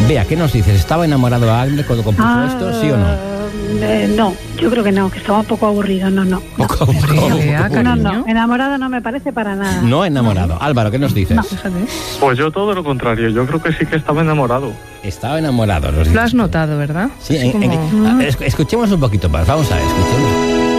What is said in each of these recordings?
Vea, ¿qué nos dices? ¿Estaba enamorado de Wagner cuando compuso esto, sí o no? No, yo creo que no, que estaba un poco aburrido, no. Poco aburrido. No, enamorado no me parece para nada. No enamorado. Álvaro, ¿qué nos dices? No. Pues yo todo lo contrario, yo creo que sí que estaba enamorado. Estaba enamorado. Lo has notado, ¿verdad? Sí, Como... escuchemos un poquito más, vamos a ver, escuchemos.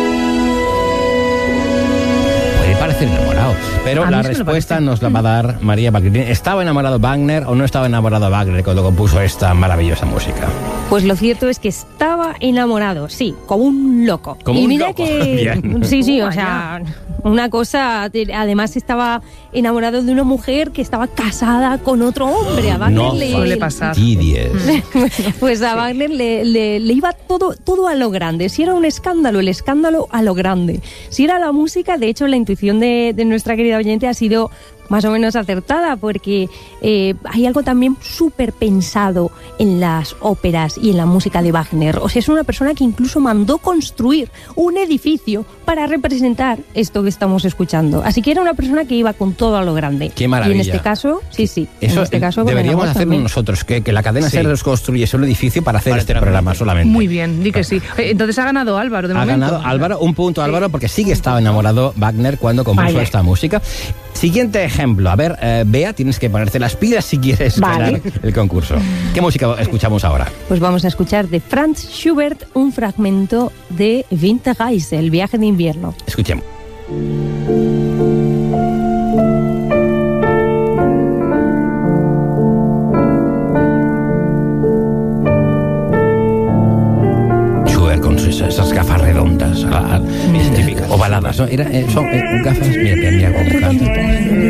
Puede parecer enamorado, pero la respuesta nos la va a dar María Balgrín. ¿Estaba enamorado Wagner o no estaba enamorado Wagner cuando compuso esta maravillosa música? Pues lo cierto es que estaba enamorado, sí, como un loco. Como y un mira loco. que Bien. sí, o sea, una cosa, además estaba enamorado de una mujer que estaba casada con otro hombre. A Wagner No suele pasar. fastidies. pues a Wagner le iba todo a lo grande. Si era un escándalo, el escándalo a lo grande. Si era la música, de hecho la intuición de nuestra querida oyente ha sido más o menos acertada, porque hay algo también súper pensado en las óperas y en la música de Wagner. O sea, es una persona que incluso mandó construir un edificio para representar esto que estamos escuchando. Así que era una persona que iba con todo a lo grande. Qué maravilla. Y en este caso, sí. Eso en este caso, deberíamos hacerlo también. nosotros, que la cadena Sí. SER nos construyese un edificio para hacer este programa solamente. Muy bien, di que sí. Entonces ha ganado Álvaro, de Ha momento. ganado Álvaro, un punto Álvaro, porque sí que estaba enamorado Wagner cuando compuso Vale. esta música. Siguiente ejemplo. A ver, Bea, tienes que ponerte las pilas si quieres ganar el concurso. ¿Qué música escuchamos ahora? Pues vamos a escuchar de Franz Schubert un fragmento de Winterreise, el viaje de invierno. Escuchemos. Schubert con esas gafas redondas, ovaladas, ¿no? Son gafas, mira cómo canta.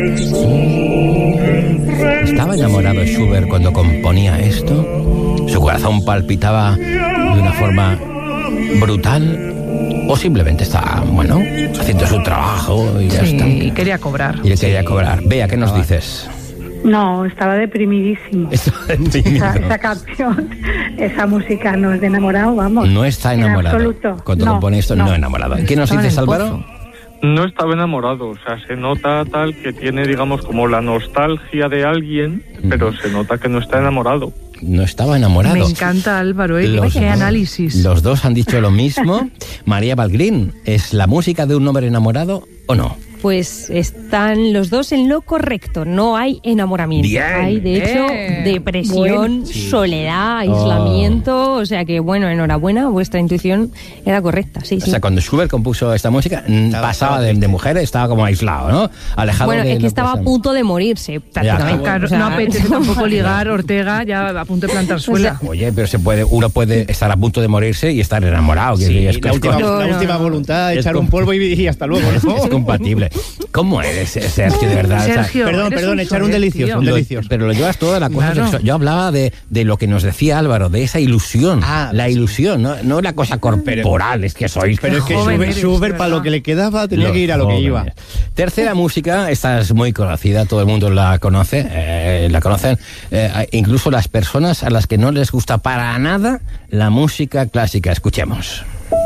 ¿Estaba enamorado Schubert cuando componía esto? ¿Su corazón palpitaba de una forma brutal? ¿O simplemente estaba, haciendo su trabajo y ya está? Y quería cobrar. Y él quería cobrar. Bea, ¿qué nos dices? No, estaba deprimidísimo. Esa canción, esa música no es de enamorado, vamos. No está enamorado. En absoluto. Cuando No, compone esto, no enamorado. ¿Qué nos Estaba dices, en el Álvaro? pozo. No estaba enamorado, o sea, se nota tal que tiene, digamos, como la nostalgia de alguien, pero se nota que no está enamorado. No estaba enamorado. Me encanta Álvaro, qué análisis. Los dos han dicho lo mismo. María Balgrín, ¿es la música de un hombre enamorado o no? Pues están los dos en lo correcto, no hay enamoramiento. Bien. Hay, de hecho, depresión, soledad, aislamiento, o sea que, enhorabuena, vuestra intuición era correcta, sí. O sea, cuando Schubert compuso esta música, pasaba de mujer, estaba como aislado, ¿no? Alejado Bueno, de es que lo estaba a sea. punto de morirse, prácticamente. Claro, O sea, no apetece tampoco ligar, Ortega, ya a punto de plantar suela. Oye, pero uno puede estar a punto de morirse y estar enamorado. Sí, que es la última voluntad, echar un polvo y hasta luego, ¿no? Es compatible. ¿Cómo eres, Sergio, de verdad? Sergio, Perdón, eres un echar un soez, delicioso, tío. un delicioso. Pero lo llevas toda la cosa Claro. sexual. Yo hablaba de lo que nos decía Álvaro, de esa ilusión. La ilusión, no la cosa corporal, es que sois. Pero es que joven eres, Schubert, para ¿verdad? lo que le quedaba, tenía Los que ir a lo que jóvenes. iba. Tercera música, esta es muy conocida, todo el mundo la conoce, la conocen, incluso las personas a las que no les gusta para nada la música clásica. Escuchemos.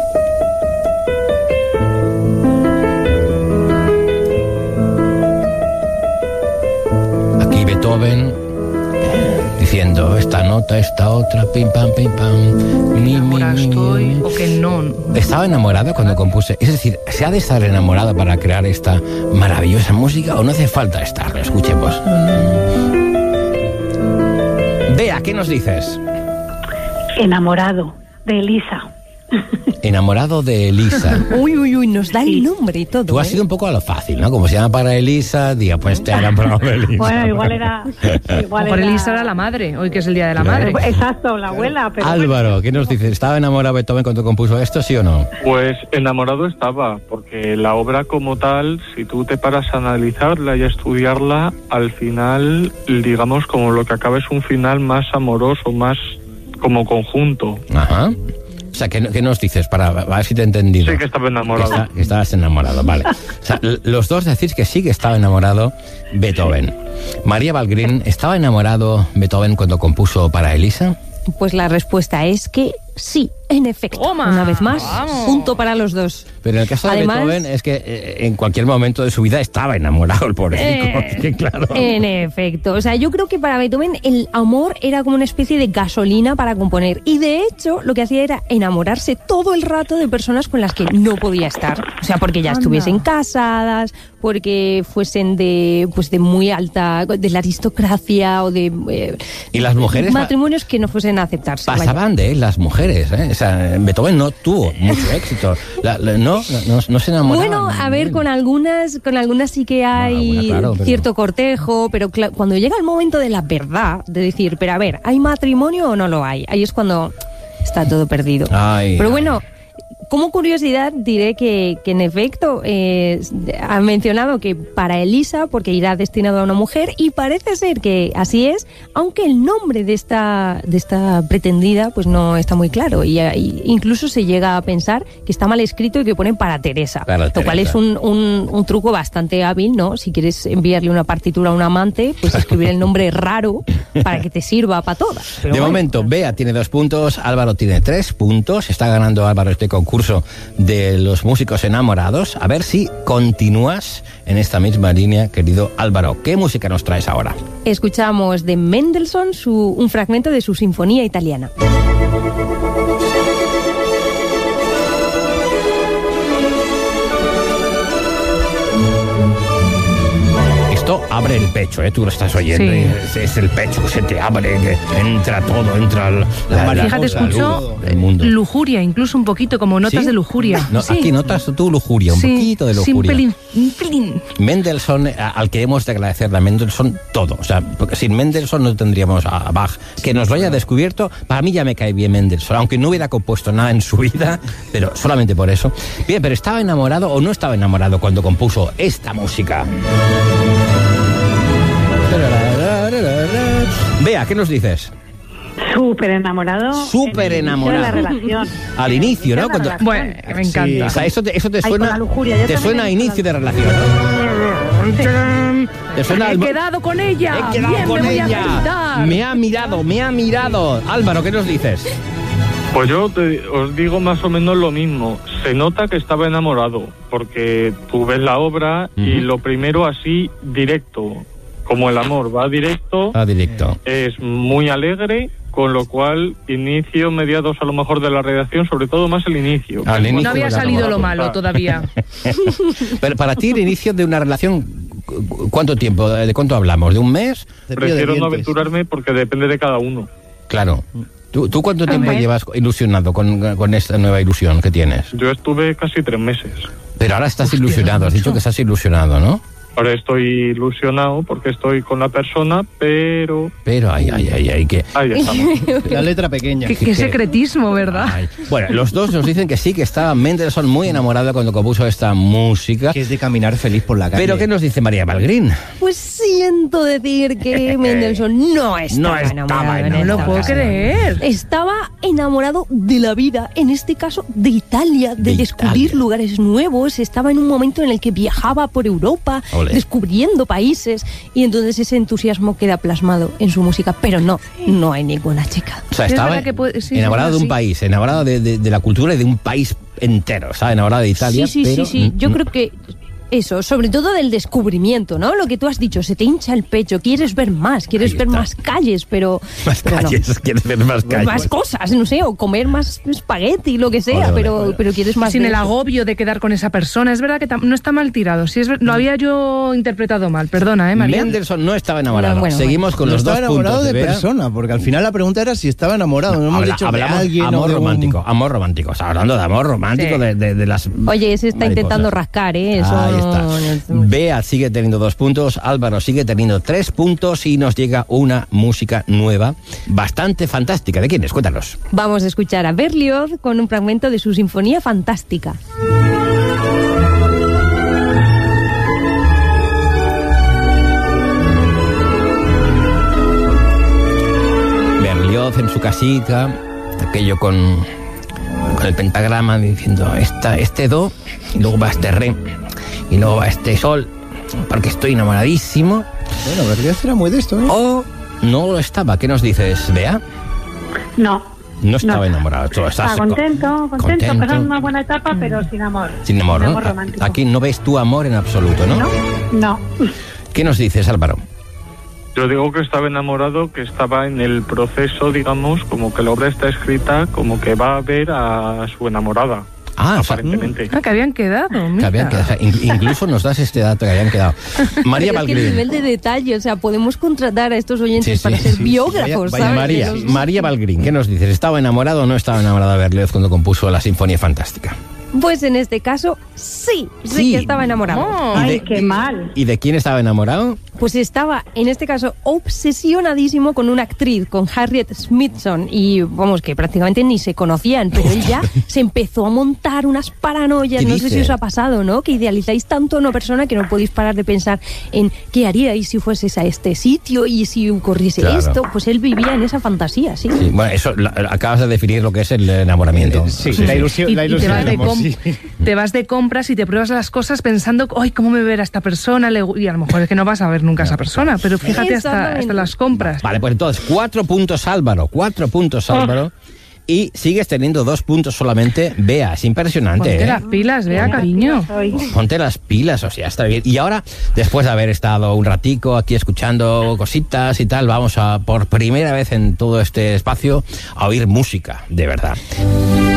Aquí Beethoven diciendo esta nota, esta otra, pim pam, Ahora estoy, o que no. ¿Estaba enamorado cuando compuse? Es decir, ¿se ha de estar enamorado para crear esta maravillosa música o no hace falta estarlo? Escuchemos. Bea, ¿qué nos dices? Enamorado de Elisa. Enamorado de Elisa. Uy, nos da el nombre y todo. Tú has sido un poco a lo fácil, ¿no? Como se llama para Elisa, diga, pues te enamorado de Elisa. Bueno, igual era... Por Elisa era la madre, hoy que es el Día de la Madre. Exacto, la abuela. Pero Álvaro, ¿qué nos dices? ¿Estaba enamorado Beethoven cuando compuso esto, sí o no? Pues enamorado estaba, porque la obra como tal, si tú te paras a analizarla y a estudiarla, al final, digamos, como lo que acaba es un final más amoroso, más como conjunto. Ajá. O sea, ¿qué nos dices? Para ver si te he entendido. Sí que estaba enamorado. Que estabas enamorado, vale. O sea, los dos decís que sí que estaba enamorado Beethoven. María Balgrín, ¿estaba enamorado Beethoven cuando compuso para Elisa? Pues la respuesta es que sí. En efecto, una vez más, punto para los dos. Pero en el caso de Beethoven es que en cualquier momento de su vida estaba enamorado el pobrecito. Claro. En efecto, o sea, yo creo que para Beethoven el amor era como una especie de gasolina para componer. Y de hecho, lo que hacía era enamorarse todo el rato de personas con las que no podía estar. O sea, porque ya estuviesen casadas, porque fuesen de muy alta, de la aristocracia o de... y las mujeres... matrimonios que no fuesen a aceptarse. Pasaban de él las mujeres, ¿eh? O sea, Beethoven no tuvo mucho éxito. No se enamoraban. Bueno, a ver, con algunas sí que hay cierto cortejo, pero cuando llega el momento de la verdad, de decir, pero a ver, ¿hay matrimonio o no lo hay? Ahí es cuando está todo perdido. Pero bueno... Como curiosidad diré que en efecto ha mencionado que para Elisa, porque irá destinado a una mujer, y parece ser que así es, aunque el nombre de esta pretendida pues no está muy claro, y incluso se llega a pensar que está mal escrito y que ponen para Teresa, lo cual es un truco bastante hábil, ¿no? Si quieres enviarle una partitura a un amante, pues escribir el nombre raro para que te sirva para todas. De momento, Bea tiene 2 puntos, Álvaro tiene 3 puntos, está ganando Álvaro este concurso de los músicos enamorados. A ver si continúas en esta misma línea, querido Álvaro. ¿Qué música nos traes ahora? Escuchamos de Mendelssohn un fragmento de su Sinfonía Italiana. Esto abre el pecho, tú lo estás oyendo. Sí. Es el pecho que se te abre, que entra todo, entra la fíjate, escucho lujuria, incluso un poquito, como notas de lujuria. No, sí. Aquí notas tú lujuria, un poquito de lujuria. Un pelín. Mendelssohn, al que hemos de agradecerle a Mendelssohn todo. O sea, porque sin Mendelssohn no tendríamos a Bach. Que nos lo haya descubierto, para mí ya me cae bien Mendelssohn, aunque no hubiera compuesto nada en su vida, pero solamente por eso. Bien, pero ¿estaba enamorado o no estaba enamorado cuando compuso esta música? Bea, ¿qué nos dices? Súper enamorado. Súper enamorado. De la relación. Al inicio, ¿no? Bueno, me encanta. Sí. O sea, eso te suena, te suena a inicio de relación. Sí. He quedado con ella. He quedado con ella. Me ha mirado. Álvaro, ¿qué nos dices? Pues yo os digo más o menos lo mismo. Se nota que estaba enamorado, porque tú ves la obra y lo primero así directo. Como el amor va directo, es muy alegre, con lo cual inicio, mediados a lo mejor de la redacción, sobre todo más el inicio. No había salido lo malo todavía. Pero para ti el inicio de una relación, ¿cuánto tiempo? ¿De cuánto hablamos? ¿De un mes? Prefiero no aventurarme porque depende de cada uno. Claro. ¿Tú cuánto tiempo llevas ilusionado con esta nueva ilusión que tienes? Yo estuve casi 3 meses. Pero ahora estás ilusionado, has dicho que estás ilusionado, ¿no? Ahora estoy ilusionado porque estoy con la persona, pero... que... Ahí estamos. La letra pequeña. Qué secretismo, ¿verdad? Ay. Bueno, los dos nos dicen que sí, que estaba Mendelssohn muy enamorado cuando compuso esta música. Que es de caminar feliz por la calle. Pero ¿qué nos dice María Balgrín? Pues siento decir que Mendelssohn no estaba enamorado. No lo puedo creer. Estaba enamorado de la vida, en este caso de Italia, de descubrir lugares nuevos. Estaba en un momento en el que viajaba por Europa, descubriendo países, y entonces ese entusiasmo queda plasmado en su música, pero no hay ninguna chica. O sea, estaba enamorado de un país, enamorado de la cultura y de un país entero, o sea, enamorado de Italia. Sí. Yo creo que eso, sobre todo del descubrimiento, ¿no? Lo que tú has dicho, se te hincha el pecho, quieres ver más, quieres ver más calles, pero... Quieres ver más calles. Más cosas, no sé, o comer más espagueti, lo que sea, pero quieres más... Sin el agobio de quedar con esa persona. Es verdad que no está mal tirado. Lo había yo interpretado mal, perdona, María. Mendelssohn no estaba enamorado. Seguimos con los dos puntos. Estaba enamorado de persona, porque al final la pregunta era si estaba enamorado. No hemos dicho de alguien. Amor romántico. O sea, hablando de amor romántico, de las... Oye, se está intentando rascar, ¿eh? Eso Bea sigue teniendo 2 puntos, Álvaro sigue teniendo 3 puntos y nos llega una música nueva, bastante fantástica. ¿De quién es? Cuéntanos. Vamos a escuchar a Berlioz con un fragmento de su Sinfonía Fantástica. Berlioz en su casita, aquello con el pentagrama diciendo este do, y luego va este re, y luego va este sol, porque estoy enamoradísimo. Bueno, Berlioz era muy de esto, ¿eh? O no lo estaba. ¿Qué nos dices, Bea? No No estaba enamorado. Estaba contento, pasando una buena etapa, pero sin amor. Sin amor, ¿no? Romántico. Aquí no ves tu amor en absoluto, ¿no? No. ¿Qué nos dices, Álvaro? Yo digo que estaba enamorado, que estaba en el proceso, digamos, como que la obra está escrita, como que va a ver a su enamorada. Aparentemente. Que habían quedado. Que habían quedado. Incluso nos das este dato que habían quedado. María Valgrín. El nivel de detalle, o sea, podemos contratar a estos oyentes para ser biógrafos, ¿sabes? María Valgrín, ¿qué nos dices? ¿Estaba enamorado o no estaba enamorado de Berlioz cuando compuso la Sinfonía Fantástica? Pues en este caso, sí que estaba enamorado. Ay, qué mal. ¿Y de quién estaba enamorado? Pues estaba, en este caso, obsesionadísimo con una actriz, con Harriet Smithson, y vamos, que prácticamente ni se conocían, pero él ya se empezó a montar unas paranoias, no sé si os ha pasado, ¿no? Que idealizáis tanto a una persona que no podéis parar de pensar en qué haríais si fueses a este sitio y si ocurriese esto. Pues él vivía en esa fantasía, sí. Bueno, eso acabas de definir lo que es el enamoramiento. La ilusión. Te vas de compras y te pruebas las cosas pensando, ¡ay, cómo me verá esta persona! Y a lo mejor es que no vas a ver nunca a esa persona, pero fíjate hasta las compras. Vale, pues entonces 4 puntos Álvaro, y sigues teniendo 2 puntos solamente. Bea, es impresionante. Ponte las pilas, Bea, cariño. Ponte las pilas, o sea, está bien. Y ahora, después de haber estado un ratico aquí escuchando cositas y tal, vamos a, por primera vez en todo este espacio, a oír música, de verdad.